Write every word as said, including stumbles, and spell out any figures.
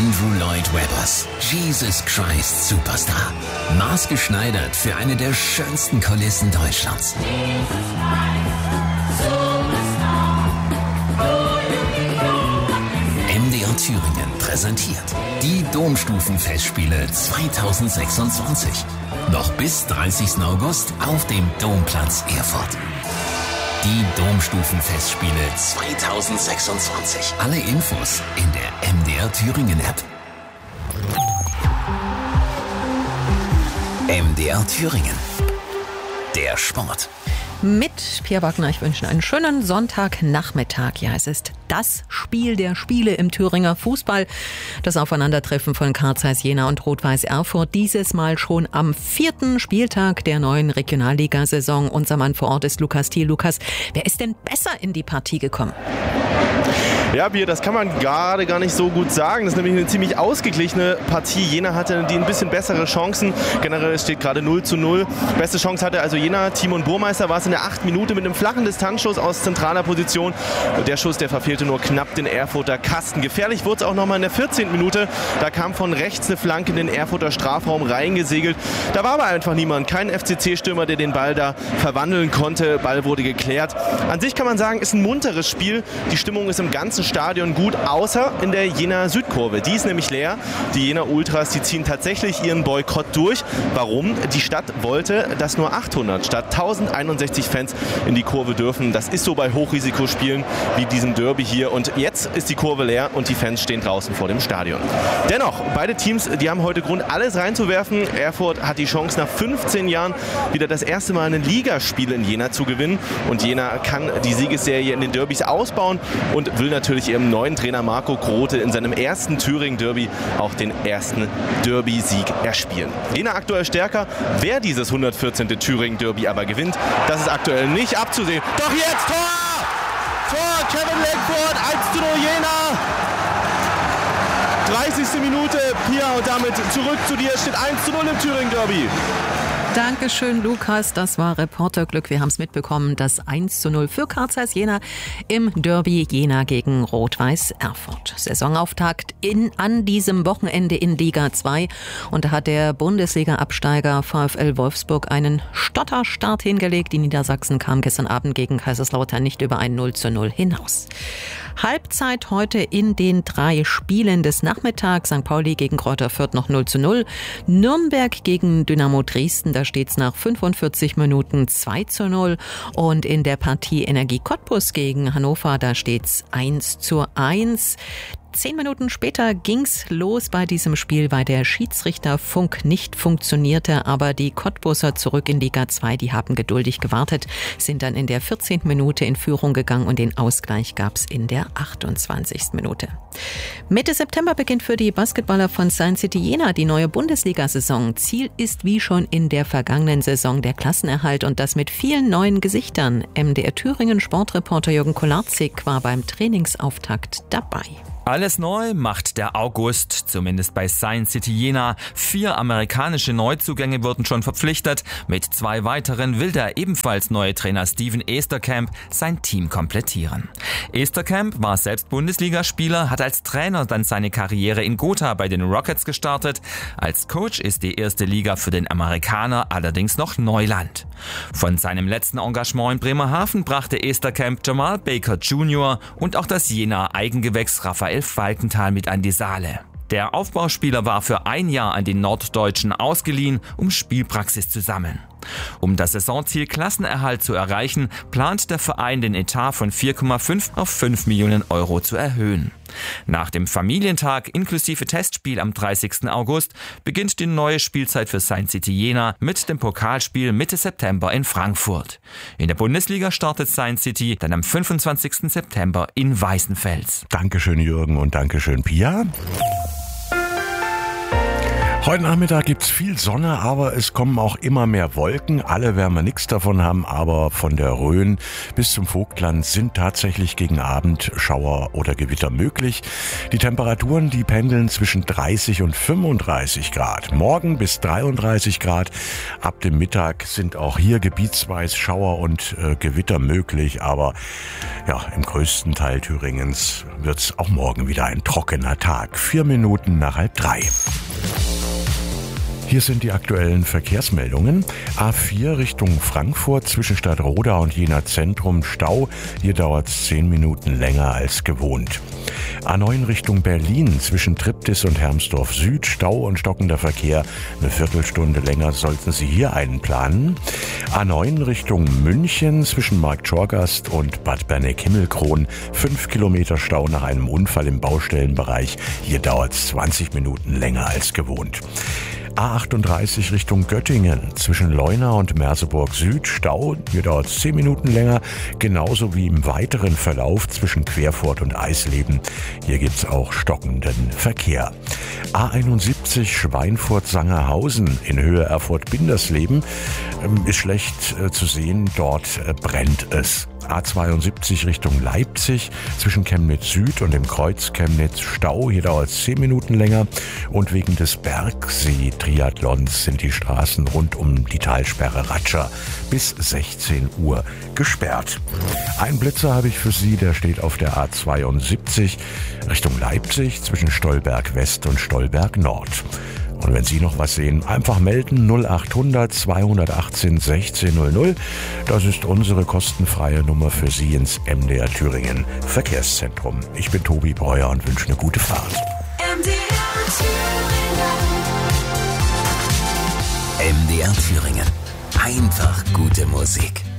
Andrew Lloyd Webbers, Jesus Christ Superstar. Maßgeschneidert für eine der schönsten Kulissen Deutschlands. M D R Thüringen präsentiert die Domstufenfestspiele zweitausendsechsundzwanzig. Noch bis dreißigsten August auf dem Domplatz Erfurt. Die Domstufenfestspiele zweitausendsechsundzwanzig. Alle Infos in der M D R Thüringen App. M D R Thüringen. Der Sport. Mit Pia Wagner, ich wünsche einen schönen Sonntagnachmittag. Ja, es ist das Spiel der Spiele im Thüringer Fußball. Das Aufeinandertreffen von Carl Zeiss Jena und Rot-Weiß Erfurt. Dieses Mal schon am vierten Spieltag der neuen Regionalligasaison. Unser Mann vor Ort ist Lukas Thiel. Lukas, wer ist denn besser in die Partie gekommen? Ja, Bier, das kann man gerade gar nicht so gut sagen. Das ist nämlich eine ziemlich ausgeglichene Partie. Jena hatte die ein bisschen bessere Chancen. Generell steht gerade null zu null. Beste Chance hatte also Jena. Timon Burmeister war es in der achten Minute mit einem flachen Distanzschuss aus zentraler Position. Der Schuss, der verfehlte nur knapp den Erfurter Kasten. Gefährlich wurde es auch nochmal in der vierzehnten Minute. Da kam von rechts eine Flanke in den Erfurter Strafraum reingesegelt. Da war aber einfach niemand. Kein F C C-Stürmer, der den Ball da verwandeln konnte. Ball wurde geklärt. An sich kann man sagen, ist ein munteres Spiel. Die Stimmung ist im ganzen Stadion gut, außer in der Jena Südkurve. Die ist nämlich leer. Die Jena Ultras, die ziehen tatsächlich ihren Boykott durch. Warum? Die Stadt wollte, dass nur achthundert statt tausendeinundsechzig Fans in die Kurve dürfen. Das ist so bei Hochrisikospielen wie diesem Derby hier. Und jetzt ist die Kurve leer und die Fans stehen draußen vor dem Stadion. Dennoch, beide Teams, die haben heute Grund, alles reinzuwerfen. Erfurt hat die Chance, nach fünfzehn Jahren wieder das erste Mal ein Ligaspiel in Jena zu gewinnen. Und Jena kann die Siegesserie in den Derbys ausbauen und will natürlich ihrem neuen Trainer Marco Grote in seinem ersten Thüringen-Derby auch den ersten Derby-Sieg erspielen. Jena aktuell stärker. Wer dieses hundertvierzehnte Thüringen-Derby aber gewinnt, das ist aktuell nicht abzusehen. Doch jetzt Tor! Tor! Kevin Lakeford, eins zu null Jena! dreißigste Minute, Pia, und damit zurück zu dir. Es steht eins zu null im Thüringen-Derby. Dankeschön, Lukas. Das war Reporterglück. Wir haben es mitbekommen, das eins zu null für Carl Zeiss Jena im Derby Jena gegen Rot-Weiß Erfurt. Saisonauftakt in, an diesem Wochenende in Liga zwei. Und da hat der Bundesliga-Absteiger VfL Wolfsburg einen Stotterstart hingelegt. Die Niedersachsen kamen gestern Abend gegen Kaiserslautern nicht über ein null zu null hinaus. Halbzeit heute in den drei Spielen des Nachmittags. Sankt Pauli gegen Greuther Fürth noch null zu null. Nürnberg gegen Dynamo Dresden, da steht es nach fünfundvierzig Minuten zwei zu null. Und in der Partie Energie Cottbus gegen Hannover, da steht es eins zu eins. Zehn Minuten später ging's los bei diesem Spiel, weil der Schiedsrichterfunk nicht funktionierte. Aber die Cottbuser zurück in Liga zwei, die haben geduldig gewartet, sind dann in der vierzehnten Minute in Führung gegangen und den Ausgleich gab's in der achtundzwanzigsten Minute. Mitte September beginnt für die Basketballer von Science City Jena die neue Bundesliga-Saison. Ziel ist wie schon in der vergangenen Saison der Klassenerhalt und das mit vielen neuen Gesichtern. M D R Thüringen Sportreporter Jürgen Kolarczyk war beim Trainingsauftakt dabei. Alles neu macht der August, zumindest bei Science City Jena. Vier amerikanische Neuzugänge wurden schon verpflichtet. Mit zwei weiteren will der ebenfalls neue Trainer Steven Esterkamp sein Team komplettieren. Esterkamp war selbst Bundesligaspieler, hat als Trainer dann seine Karriere in Gotha bei den Rockets gestartet. Als Coach ist die erste Liga für den Amerikaner allerdings noch Neuland. Von seinem letzten Engagement in Bremerhaven brachte Esterkamp Jamal Baker Junior und auch das Jena Eigengewächs Raphael Falkenthal mit an die Saale. Der Aufbauspieler war für ein Jahr an den Norddeutschen ausgeliehen, um Spielpraxis zu sammeln. Um das Saisonziel Klassenerhalt zu erreichen, plant der Verein den Etat von vier Komma fünf auf fünf Millionen Euro zu erhöhen. Nach dem Familientag inklusive Testspiel am dreißigsten August beginnt die neue Spielzeit für Science City Jena mit dem Pokalspiel Mitte September in Frankfurt. In der Bundesliga startet Science City dann am fünfundzwanzigsten September in Weißenfels. Dankeschön, Jürgen, und Dankeschön, Pia. Heute Nachmittag gibt's viel Sonne, aber es kommen auch immer mehr Wolken. Alle werden wir nichts davon haben, aber von der Rhön bis zum Vogtland sind tatsächlich gegen Abend Schauer oder Gewitter möglich. Die Temperaturen, die pendeln zwischen dreißig und fünfunddreißig Grad. Morgen bis dreiunddreißig Grad. Ab dem Mittag sind auch hier gebietsweise Schauer und äh, Gewitter möglich, aber ja, im größten Teil Thüringens wird's auch morgen wieder ein trockener Tag. Vier Minuten nach halb drei. Hier sind die aktuellen Verkehrsmeldungen. A vier Richtung Frankfurt zwischen Stadtroda und Jena Zentrum Stau. Hier dauert es zehn Minuten länger als gewohnt. A neun Richtung Berlin zwischen Triptis und Hermsdorf Süd. Stau und stockender Verkehr. Eine Viertelstunde länger sollten Sie hier einplanen. A neun Richtung München zwischen Marktschorgast und Bad Berneck-Himmelkron. Fünf Kilometer Stau nach einem Unfall im Baustellenbereich. Hier dauert es zwanzig Minuten länger als gewohnt. A achtunddreißig Richtung Göttingen zwischen Leuna und Merseburg Süd Stau. Hier dauert es zehn Minuten länger, genauso wie im weiteren Verlauf zwischen Querfurt und Eisleben. Hier gibt's auch stockenden Verkehr. A einundsiebzig Schweinfurt-Sangerhausen in Höhe Erfurt-Bindersleben ist schlecht äh, zu sehen, dort äh, brennt es. A zweiundsiebzig Richtung Leipzig zwischen Chemnitz Süd und dem Kreuz Chemnitz Stau. Hier dauert es zehn Minuten länger und wegen des Bergsee-Triathlons sind die Straßen rund um die Talsperre Ratscher bis sechzehn Uhr gesperrt. Ein Blitzer habe ich für Sie, der steht auf der A zweiundsiebzig Richtung Leipzig zwischen Stolberg West und Stolberg Nord. Und wenn Sie noch was sehen, einfach melden null achthundert zweihundertachtzehn sechzehn null null. Das ist unsere kostenfreie Nummer für Sie ins M D R Thüringen Verkehrszentrum. Ich bin Tobi Breuer und wünsche eine gute Fahrt. M D R Thüringen. M D R Thüringen. Einfach gute Musik.